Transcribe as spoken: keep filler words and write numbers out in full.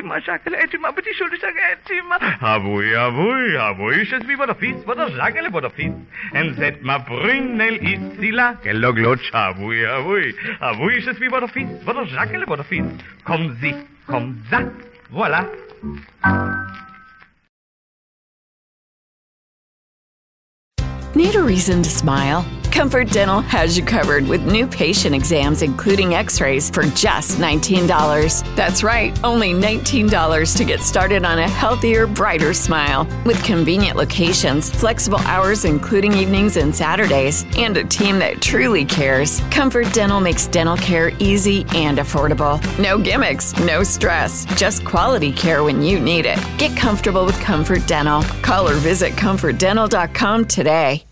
íntima, Jacqueline, íntima, petit chou de Jacqueline, íntima. Ah oui, ah oui, ah oui, je suis votre fils, votre Jacqueline, votre fils. Et c'est ma prunelle ici, là, qu'elle logloche, ah oui, ah oui, ah oui, je suis votre fils, votre Jacqueline, votre fils. Comme zi, comme ça, voilà. Need a reason to smile? Comfort Dental has you covered with new patient exams, including x-rays, for just nineteen dollars. That's right, only nineteen dollars to get started on a healthier, brighter smile. With convenient locations, flexible hours including evenings and Saturdays, and a team that truly cares, Comfort Dental makes dental care easy and affordable. No gimmicks, no stress, just quality care when you need it. Get comfortable with Comfort Dental. Call or visit comfort dental dot com today.